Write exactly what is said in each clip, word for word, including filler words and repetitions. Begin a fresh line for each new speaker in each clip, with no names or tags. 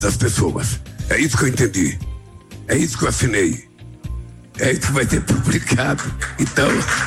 das pessoas. É isso que eu entendi. É isso que eu assinei. É isso que vai ser publicado. Então...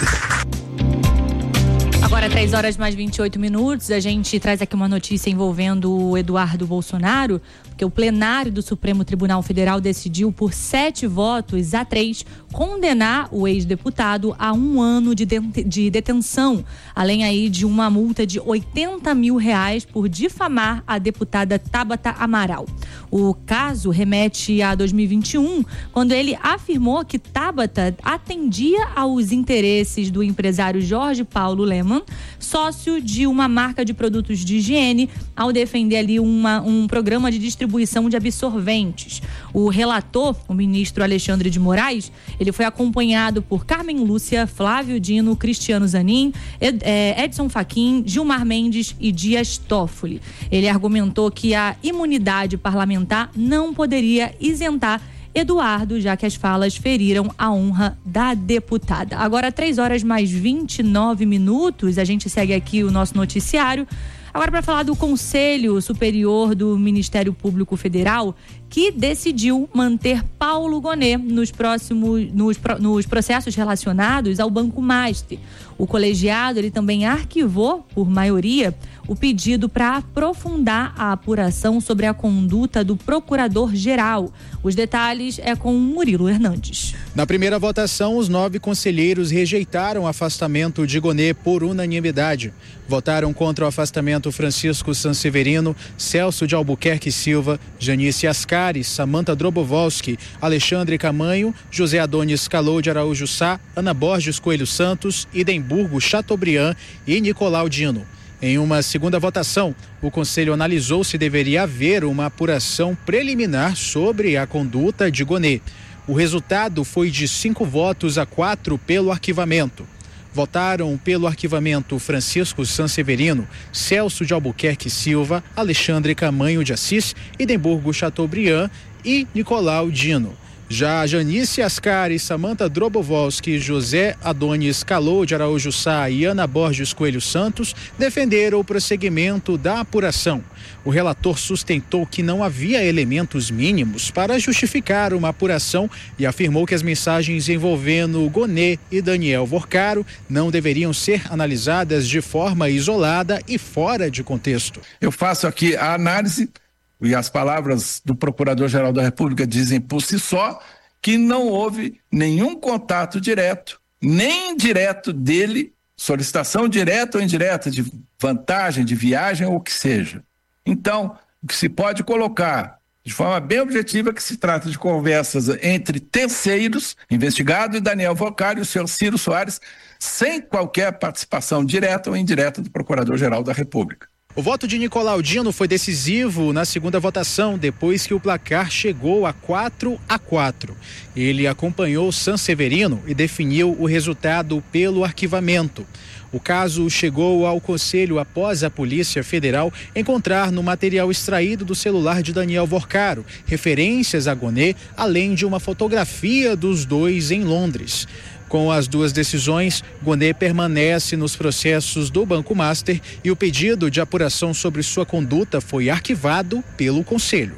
Agora, três horas mais vinte e oito minutos, a gente traz aqui uma notícia envolvendo o Eduardo Bolsonaro, porque o plenário do Supremo Tribunal Federal decidiu por sete votos a três condenar o ex-deputado a um ano de, de, de detenção, além aí de uma multa de oitenta mil reais por difamar a deputada Tabata Amaral. O caso remete a dois mil e vinte e um, quando ele afirmou que Tabata atendia aos interesses do empresário Jorge Paulo Lemann, sócio de uma marca de produtos de higiene, ao defender ali uma, um programa de distribuição de absorventes. O relator, o ministro Alexandre de Moraes, ele foi acompanhado por Carmen Lúcia, Flávio Dino, Cristiano Zanin, Ed, é, Edson Fachin, Gilmar Mendes e Dias Toffoli. Ele argumentou que a imunidade parlamentar não poderia isentar Eduardo, já que as falas feriram a honra da deputada. Agora, três horas mais vinte e nove minutos, a gente segue aqui o nosso noticiário. Agora, para falar do Conselho Superior do Ministério Público Federal, que decidiu manter Paulo Gonet nos próximos nos, nos processos relacionados ao Banco Master. O colegiado ele também arquivou, por maioria, o pedido para aprofundar a apuração sobre a conduta do procurador-geral. Os detalhes é com Murilo Hernandes.
Na primeira votação, os nove conselheiros rejeitaram o afastamento de Gonet por unanimidade. Votaram contra o afastamento Francisco Sanseverino, Celso de Albuquerque Silva, Janice Ascari, Samanta Drobovolski, Alexandre Camanho, José Adonis Calou de Araújo Sá, Ana Borges Coelho Santos, Idemburgo Chateaubriand e Nicolau Dino. Em uma segunda votação, o Conselho analisou se deveria haver uma apuração preliminar sobre a conduta de Gonet. O resultado foi de cinco votos a quatro pelo arquivamento. Votaram pelo arquivamento Francisco Sanseverino, Celso de Albuquerque Silva, Alexandre Camanho de Assis, Idemburgo Chateaubriand e Nicolau Dino. Já Janice Ascari, Samanta Drobovolski, José Adonis Calou de Araújo Sá e Ana Borges Coelho Santos defenderam o prosseguimento da apuração. O relator sustentou que não havia elementos mínimos para justificar uma apuração e afirmou que as mensagens envolvendo Gonet e Daniel Vorcaro não deveriam ser analisadas de forma isolada e fora de contexto.
Eu faço aqui a análise, e as palavras do Procurador-Geral da República dizem por si só que não houve nenhum contato direto, nem indireto dele, solicitação direta ou indireta de vantagem, de viagem ou o que seja. Então, o que se pode colocar de forma bem objetiva é que se trata de conversas entre terceiros, investigado e Daniel Vorcaro e o senhor Ciro Soares, sem qualquer participação direta ou indireta do Procurador-Geral da República.
O voto de Nicolau Dino foi decisivo na segunda votação, depois que o placar chegou a quatro a quatro. Ele acompanhou Sanseverino e definiu o resultado pelo arquivamento. O caso chegou ao Conselho após a Polícia Federal encontrar no material extraído do celular de Daniel Vorcaro referências a Gonet, além de uma fotografia dos dois em Londres. Com as duas decisões, Gonet permanece nos processos do Banco Master e o pedido de apuração sobre sua conduta foi arquivado pelo Conselho.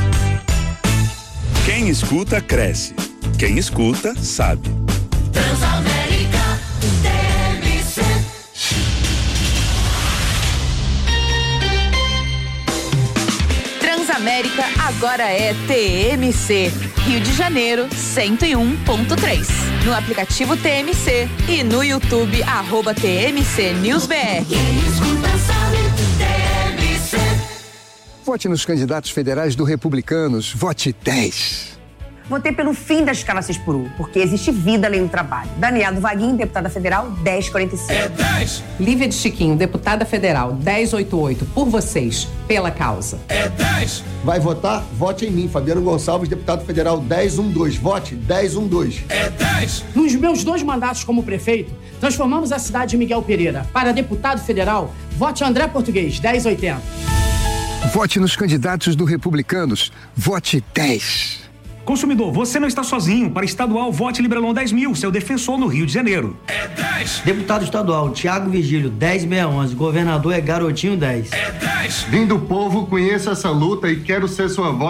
Quem escuta, cresce. Quem escuta, sabe.
Transamérica, T M C. Transamérica agora é T M C. Rio de Janeiro, cento e um ponto três. No aplicativo T M C e no YouTube, arroba T M C News B R. Quem escuta sabe, T M C.
Vote nos candidatos federais do Republicanos. Vote dez.
Votei pelo fim da escala seis por um, porque existe vida além do trabalho. Daniela do Vaguinho, deputada federal, dez quarenta e cinco.
É dez. Lívia de Chiquinho, deputada federal, dez oitenta e oito. Por vocês, pela causa.
É dez. Vai votar? Vote em mim. Fabiano Gonçalves, deputado federal, dez doze. Vote dez doze.
É dez.
Nos meus dois mandatos como prefeito, transformamos a cidade de Miguel Pereira. Para deputado federal, vote André Português, dez oitenta.
Vote nos candidatos do Republicanos. Vote dez.
Consumidor, você não está sozinho. Para estadual, vote Librelon dez mil, seu defensor no Rio de Janeiro.
É dez. Deputado estadual, Tiago Virgílio, dez mil seiscentos e onze. Governador é Garotinho dez.
É dez. Vim do povo, conheço essa luta e quero ser sua voz.